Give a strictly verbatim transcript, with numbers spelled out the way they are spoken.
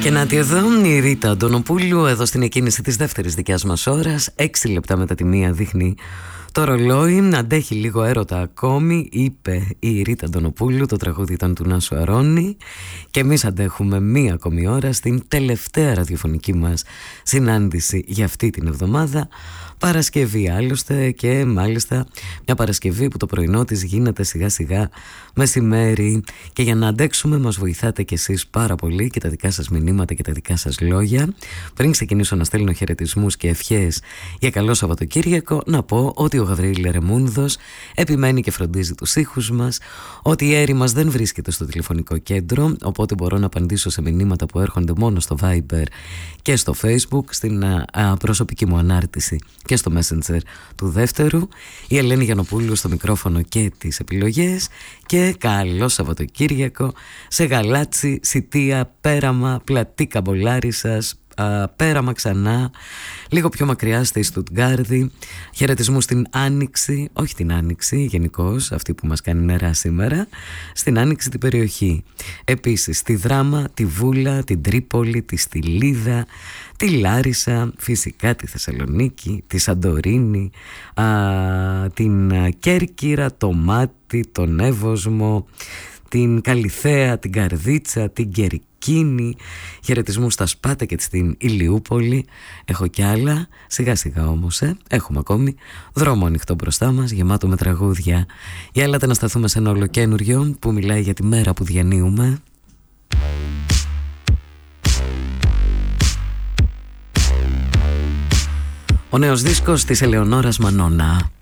Και να τη εδώ η Ρίτα Αντωνοπούλου, εδώ στην εκκίνηση της δεύτερης δικιάς μας ώρας. Έξι λεπτά μετά τη μία δείχνει το ρολόι. Αντέχει λίγο έρωτα ακόμη, είπε η Ρίτα Αντωνοπούλου. Το τραγούδι ήταν του Νάσου Αρώνη. Και εμείς αντέχουμε μία ακόμη ώρα στην τελευταία ραδιοφωνική μας συνάντηση για αυτή την εβδομάδα. Παρασκευή άλλωστε, και μάλιστα μια Παρασκευή που το πρωινό της γίνεται σιγά σιγά μεσημέρι. Και για να αντέξουμε μας βοηθάτε κι εσείς πάρα πολύ και τα δικά σας μηνύματα και τα δικά σας λόγια. Πριν ξεκινήσω να στέλνω χαιρετισμούς και ευχές για καλό Σαββατοκύριακο, να πω ότι ο Γαβρίλ Ερεμούνδος επιμένει και φροντίζει τους ήχους μας, ότι η Έρη μας δεν βρίσκεται στο τηλεφωνικό κέντρο, οπότε μπορώ να απαντήσω σε μηνύματα που έρχονται μόνο στο Viber και στο Facebook, στην α, α, προσωπική μου ανάρτηση και στο Messenger του δεύτερου. Η Ελένη Γιαννοπούλου στο μικρόφωνο και τις επιλογές. Και καλό Σαββατοκύριακο σε Γαλάτσι, Σιτία, Πέραμα, Πλατή Καμπολάρισσας, Πέραμα ξανά, λίγο πιο μακριά στη Στουτγκάρδη. Χαιρετισμού στην Άνοιξη, όχι την Άνοιξη γενικώς, αυτή που μας κάνει νερά σήμερα, στην Άνοιξη την περιοχή. Επίσης τη Δράμα, τη Βούλα, την Τρίπολη, τη Στυλίδα, τη Λάρισα, φυσικά τη Θεσσαλονίκη, τη Σαντορίνη, α, την Κέρκυρα, το Μάτι, τον Εύωσμο, την Καλιθέα, την Καρδίτσα, την Κερκίνη. Χαιρετισμού στα Σπάτα και στην Ηλιούπολη. Έχω κι άλλα, σιγά σιγά όμως ε. Έχουμε ακόμη δρόμο ανοιχτό μπροστά μας, γεμάτο με τραγούδια. Για έλατε να σταθούμε σε ένα ολοκένουργιο που μιλάει για τη μέρα που διανύουμε. Ο νέος δίσκος της Ελεονόρας Μανώνα.